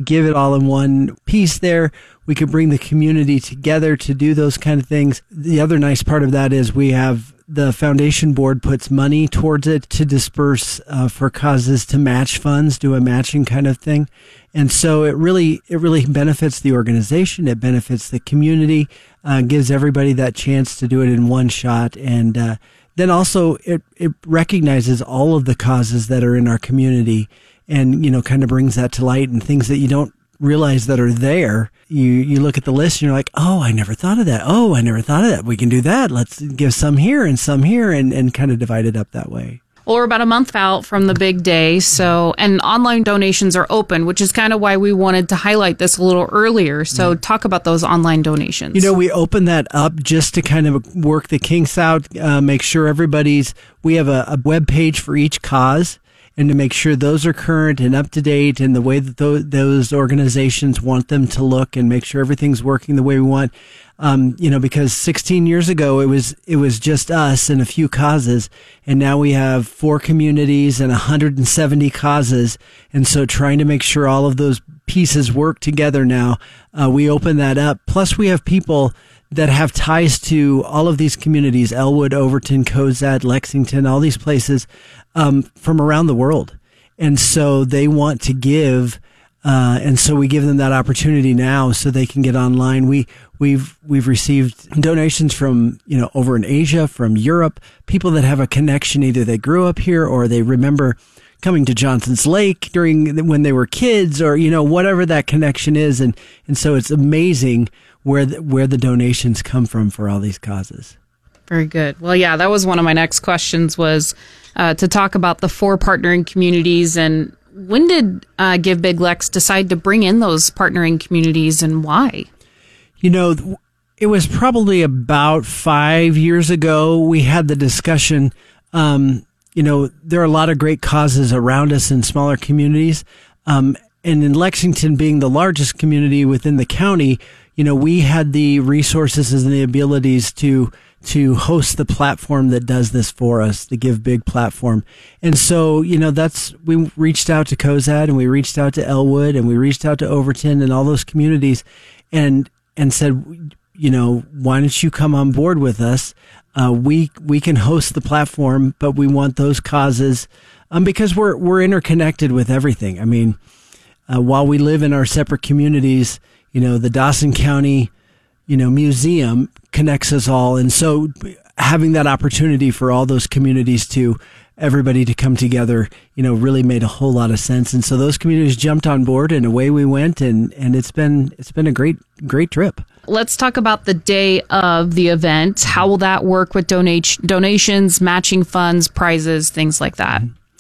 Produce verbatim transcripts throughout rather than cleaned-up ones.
give it all in one piece there. We could bring the community together to do those kind of things. The other nice part of that is we have the foundation board puts money towards it to disperse uh, for causes, to match funds, do a matching kind of thing. And so it really, it really benefits the organization. It benefits the community, uh, gives everybody that chance to do it in one shot. And, uh, then also it, it recognizes all of the causes that are in our community and, you know, kind of brings that to light, and things that you don't realize that are there. You, you look at the list and you're like, oh, I never thought of that. Oh, I never thought of that. We can do that. Let's give some here and some here, and, and kind of divide it up that way. Well, we're about a month out from the big day, so and online donations are open, which is kind of why we wanted to highlight this a little earlier. So mm. talk about those online donations. You know, we opened that up just to kind of work the kinks out, uh, make sure everybody's, we have a, a web page for each cause, and to make sure those are current and up to date and the way that those, those organizations want them to look, and make sure everything's working the way we want. Um, you know, because sixteen years ago, it was, it was just us and a few causes. And now we have four communities and one hundred seventy causes. And so trying to make sure all of those pieces work together now, uh, we open that up. Plus we have people that have ties to all of these communities, Elwood, Overton, Cozad, Lexington, all these places, um, from around the world. And so they want to give, uh, and so we give them that opportunity now so they can get online. We, we've, we've received donations from, you know, over in Asia, from Europe, people that have a connection. Either they grew up here or they remember coming to Johnson's Lake during when they were kids, or, you know, whatever that connection is. And, and so it's amazing where the, where the donations come from for all these causes. Very good. Well, yeah, that was one of my next questions, was uh, to talk about the four partnering communities. And when did uh, Give Big Lex decide to bring in those partnering communities, and why? You know, it was probably about five years ago we had the discussion. Um, you know, there are a lot of great causes around us in smaller communities. Um, and in Lexington being the largest community within the county, you know, we had the resources and the abilities to to host the platform that does this for us, the Give Big platform. And so, you know, that's, we reached out to Cozad, and we reached out to Elwood, and we reached out to Overton and all those communities, and and said, you know, why don't you come on board with us? Uh, we we can host the platform, but we want those causes, um, because we're we're interconnected with everything. I mean, uh, while we live in our separate communities, you know, the Dawson County, you know, museum connects us all. And so having that opportunity for all those communities to, everybody to come together, you know, really made a whole lot of sense. And so those communities jumped on board, and away we went. And, and it's been, it's been a great, great trip. Let's talk about the day of the event. How will that work with donate, donations, matching funds, prizes, things like that?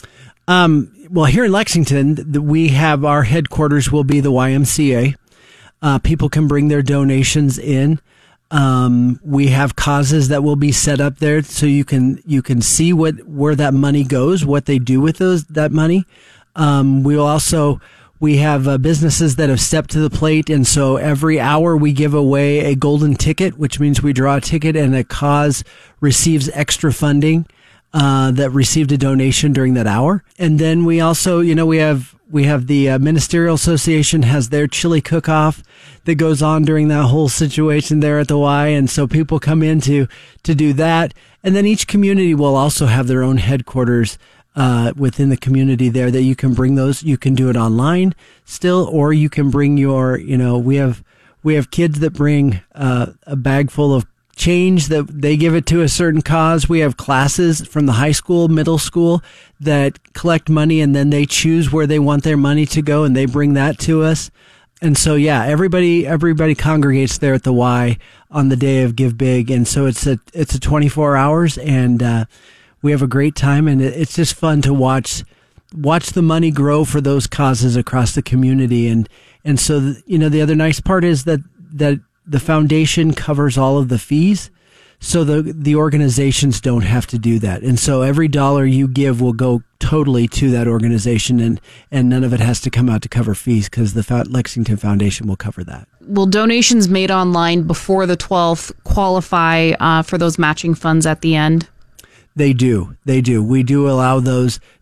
Um, well, here in Lexington, we have our headquarters will be the Y M C A. Uh, people can bring their donations in. Um, we have causes that will be set up there, so you can you can see what where that money goes, what they do with those that money. Um, we'll also we have uh, businesses that have stepped to the plate, and so every hour we give away a golden ticket, which means we draw a ticket and a cause receives extra funding uh, that received a donation during that hour. And then we also, you know, we have. We have the uh, Ministerial Association has their chili cook-off that goes on during that whole situation there at the Y. And so people come in to, to do that. And then each community will also have their own headquarters uh, within the community there that you can bring those. You can do it online still, or you can bring your, you know, we have, we have kids that bring uh, a bag full of change that they give it to a certain cause. We have classes from the high school, middle school that collect money, and then they choose where they want their money to go, and they bring that to us. And so, yeah, everybody, everybody congregates there at the Y on the day of Give Big. And so it's a, it's a twenty-four hours, and, uh, we have a great time, and it's just fun to watch, watch the money grow for those causes across the community. And, and so, you know, the other nice part is that, that, the foundation covers all of the fees, so the the organizations don't have to do that. And so every dollar you give will go totally to that organization, and, and none of it has to come out to cover fees, because the Lexington Foundation will cover that. Will donations made online before the twelfth qualify uh, for those matching funds at the end? They do. They do. We do allow those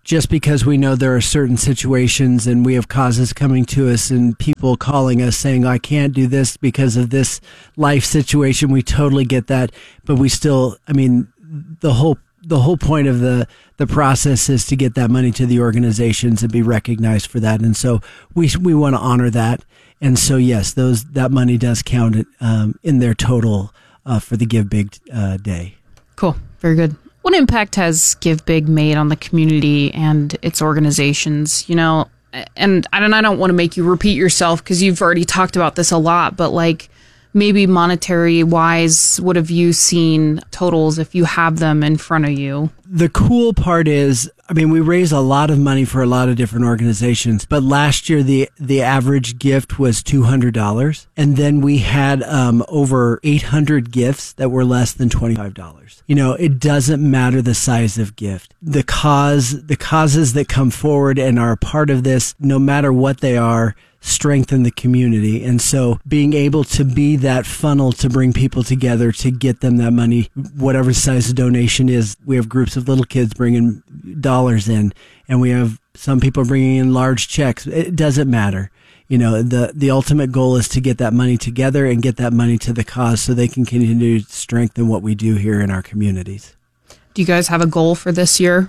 just because we know there are certain situations and we have causes coming to us and people calling us saying, I can't do this because of this life situation. We totally get that. But we still, I mean, the whole the whole point of the, the process is to get that money to the organizations and be recognized for that. And so we we want to honor that. And so, yes, those that money does count um, in their total uh, for the Give Big uh, Day. Cool. Very good. What impact has Give Big made on the community and its organizations? You know, and I don't, I don't want to make you repeat yourself because you've already talked about this a lot, but like maybe monetary wise, what have you seen totals if you have them in front of you? The cool part is, I mean, we raise a lot of money for a lot of different organizations, but last year the the average gift was two hundred dollars. And then we had um, over eight hundred gifts that were less than twenty-five dollars. You know, it doesn't matter the size of gift. The cause, the causes that come forward and are a part of this, no matter what they are, strengthen the community. And so being able to be that funnel to bring people together to get them that money, whatever size the donation is, we have groups of little kids bringing dollars in, and we have some people bringing in large checks. It doesn't matter. You know, the, the ultimate goal is to get that money together and get that money to the cause so they can continue to strengthen what we do here in our communities. Do you guys have a goal for this year?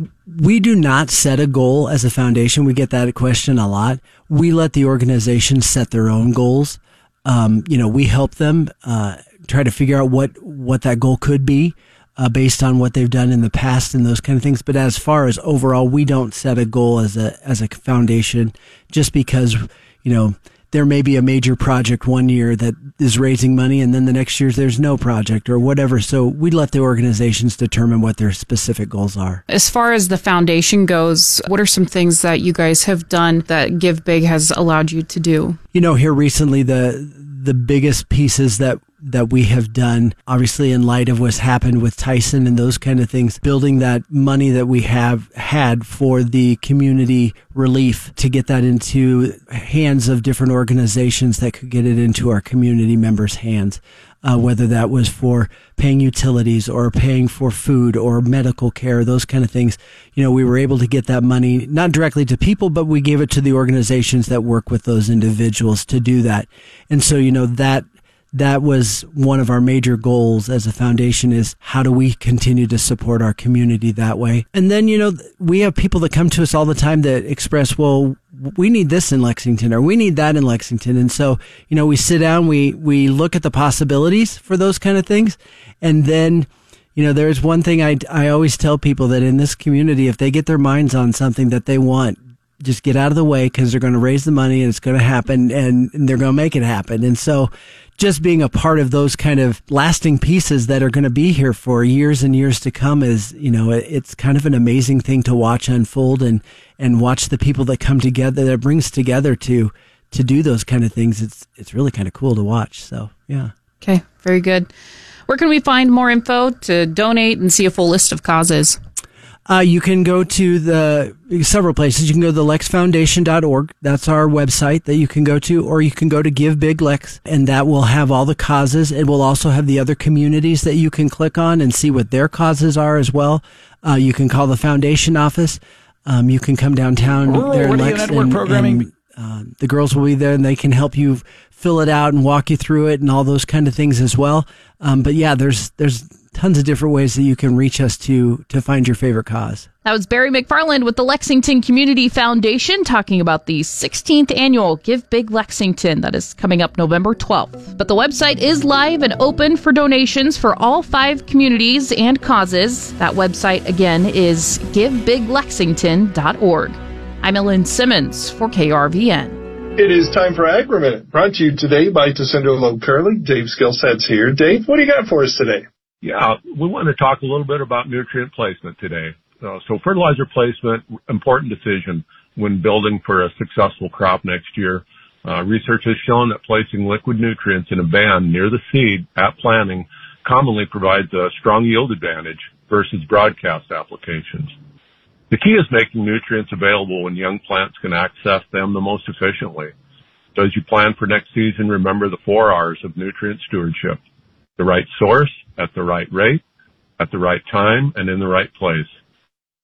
We do not set a goal as a foundation. We get that question a lot. We let the organization set their own goals. Um, you know, we help them uh, try to figure out what, what that goal could be uh, based on what they've done in the past and those kind of things. But as far as overall, we don't set a goal as a as a foundation just because, you know, there may be a major project one year that is raising money and then the next year there's no project or whatever. So we let the organizations determine what their specific goals are. As far as the foundation goes, what are some things that you guys have done that Give Big has allowed you to do? You know, here recently, the the biggest pieces that that we have done, obviously in light of what's happened with Tyson and those kind of things, building that money that we have had for the community relief to get that into hands of different organizations that could get it into our community members' hands, uh, whether that was for paying utilities or paying for food or medical care, those kind of things. You know, we were able to get that money not directly to people, but we gave it to the organizations that work with those individuals to do that. And so, you know, that That was one of our major goals as a foundation is how do we continue to support our community that way? And then, you know, we have people that come to us all the time that express, well, we need this in Lexington or we need that in Lexington. And so, you know, we sit down, we, we look at the possibilities for those kind of things. And then, you know, there's one thing I, I always tell people that in this community, if they get their minds on something that they want, just get out of the way because they're going to raise the money and it's going to happen and, and they're going to make it happen. And so just being a part of those kind of lasting pieces that are going to be here for years and years to come is, you know, it's kind of an amazing thing to watch unfold and, and watch the people that come together, that brings together to, to do those kind of things. It's, it's really kind of cool to watch. So, yeah. Okay. Very good. Where can we find more info to donate and see a full list of causes? Uh, you can go to the several places. You can go to the lex foundation dot org. That's our website that you can go to, or you can go to Give Big Lex, and that will have all the causes. It will also have the other communities that you can click on and see what their causes are as well. Uh, you can call the foundation office. Um, you can come downtown Rural there in Radio Lex, Network and, programming. and uh, the girls will be there, and they can help you fill it out and walk you through it and all those kind of things as well. Um, but yeah, there's there's tons of different ways that you can reach us to to find your favorite cause. That was Barry McFarland with the Lexington Community Foundation talking about the sixteenth annual Give Big Lexington that is coming up November twelfth. But the website is live and open for donations for all five communities and causes. That website again is give big lexington dot org. I'm Ellen Simmons for K R V N. It is time for Agri-Minute, brought to you today by Tocindo Loeb Curley. Dave Skillset's here. Dave, what do you got for us today? Yeah, we want to talk a little bit about nutrient placement today. Uh, so fertilizer placement, important decision when building for a successful crop next year. Uh, research has shown that placing liquid nutrients in a band near the seed at planting commonly provides a strong yield advantage versus broadcast applications. The key is making nutrients available when young plants can access them the most efficiently. So as you plan for next season, remember the four R's of nutrient stewardship: the right source, at the right rate, at the right time, and in the right place.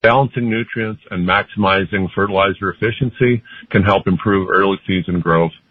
Balancing nutrients and maximizing fertilizer efficiency can help improve early season growth